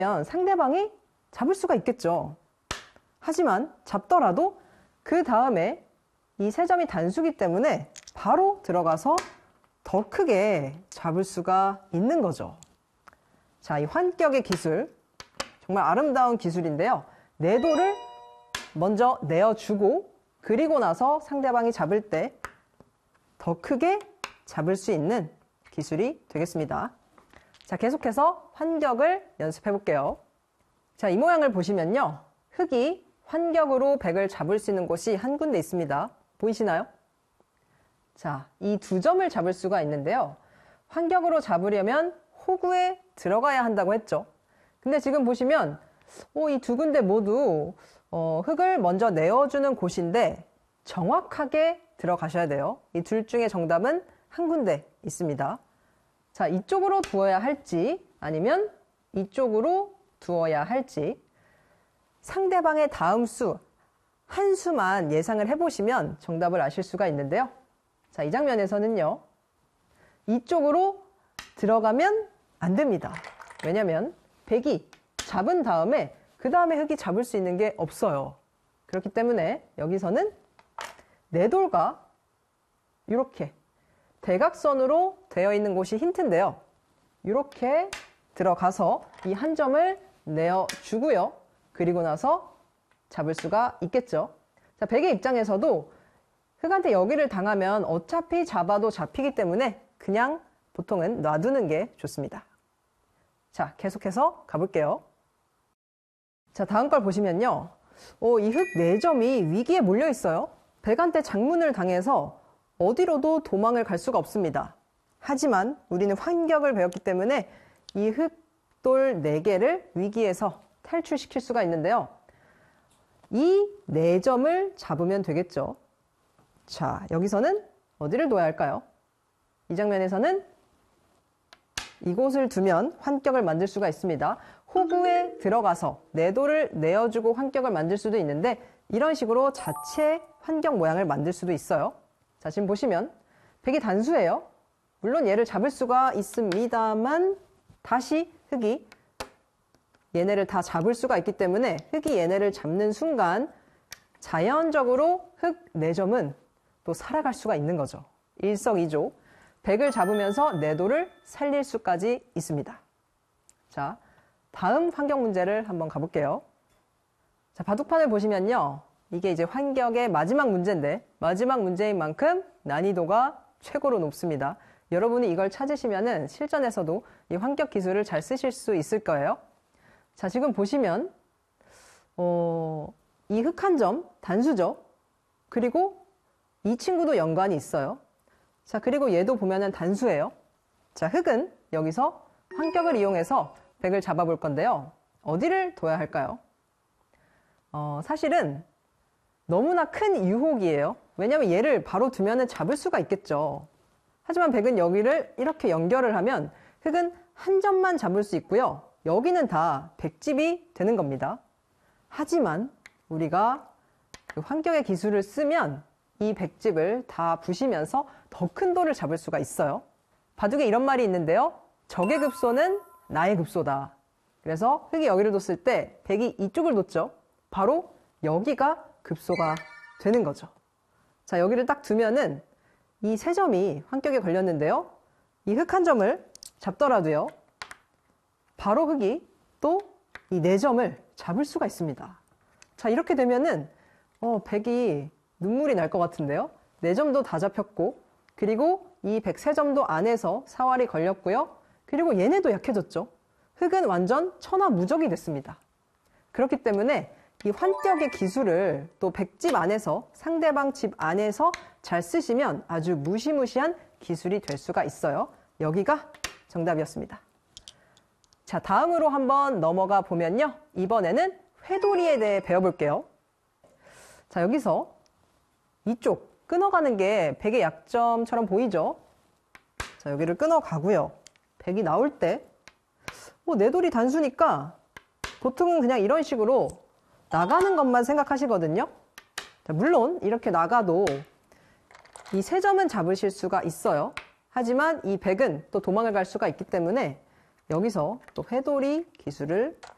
상대방이 잡을 수가 있겠죠. 하지만 잡더라도 그 다음에 이 세 점이 단수기 때문에 바로 들어가서 더 크게 잡을 수가 있는 거죠. 자, 이 환격의 기술, 정말 아름다운 기술인데요. 내도를 먼저 내어주고 그리고 나서 상대방이 잡을 때 더 크게 잡을 수 있는 기술이 되겠습니다. 자, 계속해서 환격을 연습해 볼게요. 자, 이 모양을 보시면요. 흑이 환격으로 백을 잡을 수 있는 곳이 한 군데 있습니다. 보이시나요? 자, 이 두 점을 잡을 수가 있는데요. 환격으로 잡으려면 호구에 들어가야 한다고 했죠. 근데 지금 보시면 이 두 군데 모두 흑을 먼저 내어주는 곳인데 정확하게 들어가셔야 돼요. 이 둘 중에 정답은 한 군데 있습니다. 자, 이쪽으로 두어야 할지 아니면 이쪽으로 두어야 할지 상대방의 다음 수 한 수만 예상을 해보시면 정답을 아실 수가 있는데요. 자, 이 장면에서는요. 이쪽으로 들어가면 안 됩니다. 왜냐면 백이 잡은 다음에 그 다음에 흑이 잡을 수 있는 게 없어요. 그렇기 때문에 여기서는 내돌과 이렇게 대각선으로 되어 있는 곳이 힌트인데요. 이렇게 들어가서 이 한 점을 내어주고요. 그리고 나서 잡을 수가 있겠죠. 자, 백의 입장에서도 흑한테 여기를 당하면 어차피 잡아도 잡히기 때문에 그냥 보통은 놔두는 게 좋습니다. 자, 계속해서 가볼게요. 자, 다음 걸 보시면요. 이 흑 4점이 위기에 몰려 있어요. 백한테 장문을 당해서 어디로도 도망을 갈 수가 없습니다. 하지만 우리는 환격을 배웠기 때문에 이 흑돌 4개를 위기에서 탈출시킬 수가 있는데요. 이 4점을 잡으면 되겠죠. 자, 여기서는 어디를 둬야 할까요? 이 장면에서는 이곳을 두면 환격을 만들 수가 있습니다. 호구에 들어가서 내도를 내어주고 환격을 만들 수도 있는데 이런 식으로 자체 환격 모양을 만들 수도 있어요. 자, 지금 보시면 백이 단수예요. 물론 얘를 잡을 수가 있습니다만 다시 흑이 얘네를 다 잡을 수가 있기 때문에 흑이 얘네를 잡는 순간 자연적으로 흑 4점은 또 살아갈 수가 있는 거죠. 일석이조. 백을 잡으면서 내도를 살릴 수까지 있습니다. 자, 다음 환경 문제를 한번 가볼게요. 자, 바둑판을 보시면요. 이게 이제 환격의 마지막 문제인데 마지막 문제인 만큼 난이도가 최고로 높습니다. 여러분이 이걸 찾으시면은 실전에서도 이 환격 기술을 잘 쓰실 수 있을 거예요. 자, 지금 보시면 이 흑 한 점 단수죠. 그리고 이 친구도 연관이 있어요. 자, 그리고 얘도 보면은 단수예요. 자, 흑은 여기서 환격을 이용해서 백을 잡아볼 건데요. 어디를 둬야 할까요? 사실은 너무나 큰 유혹이에요. 왜냐면 얘를 바로 두면은 잡을 수가 있겠죠. 하지만 백은 여기를 이렇게 연결을 하면 흑은 한 점만 잡을 수 있고요. 여기는 다 백집이 되는 겁니다. 하지만 우리가 그 환격의 기술을 쓰면 이 백집을 다 부시면서 더 큰 돌을 잡을 수가 있어요. 바둑에 이런 말이 있는데요. 적의 급소는 나의 급소다. 그래서 흑이 여기를 뒀을 때 백이 이쪽을 뒀죠. 바로 여기가 급소가 되는 거죠. 자, 여기를 딱 두면은 이 세 점이 환격에 걸렸는데요. 이 흑 한 점을 잡더라도요. 바로 흑이 또 이 4점을 잡을 수가 있습니다. 자, 이렇게 되면은 백이 눈물이 날 것 같은데요. 4점도 다 잡혔고 그리고 이 103점도 안에서 사활이 걸렸고요. 그리고 얘네도 약해졌죠. 흑은 완전 천하무적이 됐습니다. 그렇기 때문에 이 환격의 기술을 또 백집 안에서 상대방 집 안에서 잘 쓰시면 아주 무시무시한 기술이 될 수가 있어요. 여기가 정답이었습니다. 자, 다음으로 한번 넘어가 보면요. 이번에는 회돌이에 대해 배워볼게요. 자, 여기서 이쪽 끊어가는 게 백의 약점처럼 보이죠? 자, 여기를 끊어가고요. 백이 나올 때 내 돌이 단수니까 보통은 그냥 이런 식으로 나가는 것만 생각하시거든요. 자, 물론 이렇게 나가도 이 세 점은 잡으실 수가 있어요. 하지만 이 백은 또 도망을 갈 수가 있기 때문에 여기서 또 회돌이 기술을